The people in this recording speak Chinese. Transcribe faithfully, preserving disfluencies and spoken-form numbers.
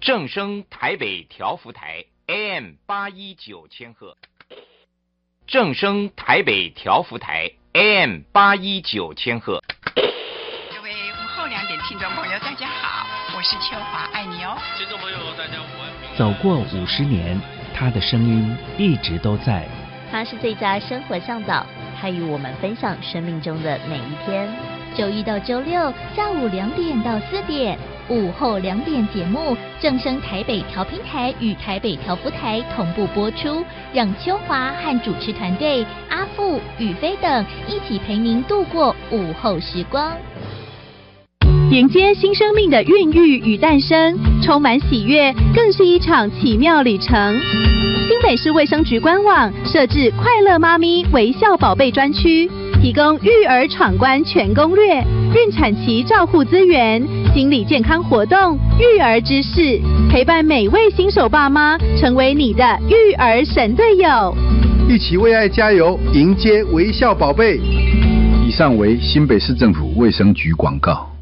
正声台北调幅台 A M 八一九千赫，正声台北调幅台 A M 八一九千赫。 各位午后两点听众朋友，大家好，我是秋华，爱你哦。 听众朋友，大家午安。 走过五十年，他的声音一直都在。 他是最佳生活向导，他与我们分享生命中的每一天。周一到周六下午两点到四点，午后两点节目正声台北调频台与台北调幅台同步播出，让秋华和主持团队阿富、宇飞等一起陪您度过午后时光。 迎接新生命的孕育与诞生，充满喜悦，更是一场奇妙旅程。新北市卫生局官网设置快乐妈咪微笑宝贝专区，提供育儿闯关全攻略、孕产期照护资源、心理健康活动、育儿知识，陪伴每位新手爸妈，成为你的育儿神队友。 一起为爱加油，迎接微笑宝贝。 以上为新北市政府卫生局广告。